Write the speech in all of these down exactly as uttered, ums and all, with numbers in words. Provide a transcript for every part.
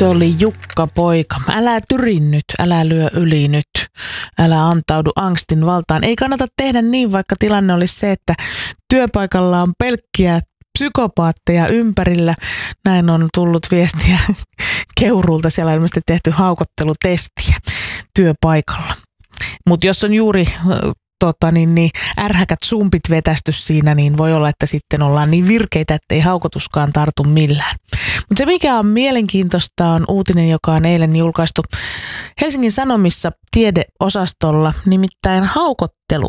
Se oli Jukka Poika. Älä tyri nyt, älä lyö yli nyt, älä antaudu angstin valtaan. Ei kannata tehdä niin, vaikka tilanne olisi se, että työpaikalla on pelkkiä psykopaatteja ympärillä. Näin on tullut viestiä Keuruulta. Siellä on ilmeisesti tehty haukottelutestiä työpaikalla. Mutta jos on juuri tota, niin, niin, ärhäkät sumpit vetästy siinä, niin voi olla, että sitten ollaan niin virkeitä, ettei haukotuskaan tartu millään. Mutta se, mikä on mielenkiintoista, on uutinen, joka on eilen julkaistu Helsingin Sanomissa tiedeosastolla, nimittäin haukottelu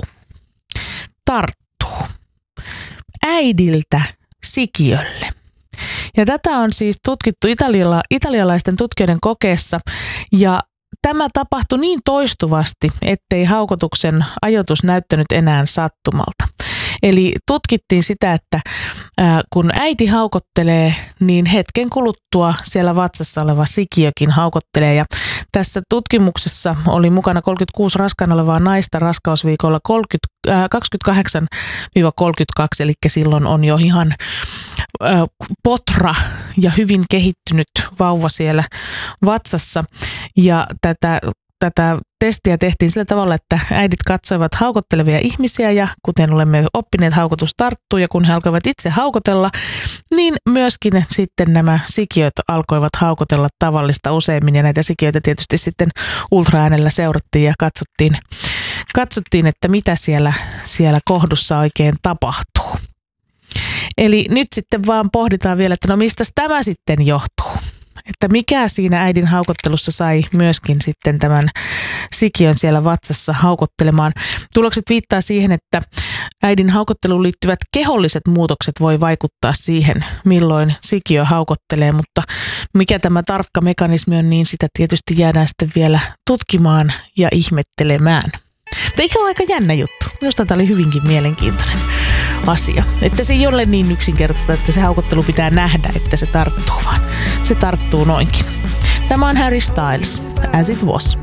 tarttuu äidiltä sikiölle. Ja tätä on siis tutkittu italiala, italialaisten tutkijoiden kokeessa, ja tämä tapahtui niin toistuvasti, ettei haukotuksen ajoitus näyttänyt enää sattumalta. Eli tutkittiin sitä, että ää, kun äiti haukottelee, niin hetken kuluttua siellä vatsassa oleva sikiökin haukottelee. Ja tässä tutkimuksessa oli mukana kolmekymmentäkuusi raskaana olevaa naista raskausviikolla kaksikymmentäkahdeksan kolmekymmentäkaksi, eli silloin on jo ihan ää, potra ja hyvin kehittynyt vauva siellä vatsassa. Ja tätä Tätä testiä tehtiin sillä tavalla, että äidit katsoivat haukottelevia ihmisiä ja kuten olemme oppineet, haukotus tarttuu ja kun he alkoivat itse haukotella, niin myöskin sitten nämä sikiöt alkoivat haukotella tavallista useimmin ja näitä sikiöitä tietysti sitten ultraäänellä seurattiin ja katsottiin, katsottiin että mitä siellä, siellä kohdussa oikein tapahtuu. Eli nyt sitten vaan pohditaan vielä, että no mistä tämä sitten johtuu? Että mikä siinä äidin haukottelussa sai myöskin sitten tämän sikiön siellä vatsassa haukottelemaan. Tulokset viittaa siihen, että äidin haukotteluun liittyvät keholliset muutokset voi vaikuttaa siihen, milloin sikiö haukottelee, mutta mikä tämä tarkka mekanismi on, niin sitä tietysti jäädään sitten vielä tutkimaan ja ihmettelemään. Mutta eikä ole aika jännä juttu. Minusta tämä oli hyvinkin mielenkiintoinen asia. Että se ei ole niin yksinkertaista, että se haukottelu pitää nähdä, että se tarttuu, vaan se tarttuu noinkin. Tämä on Harry Styles, As It Was.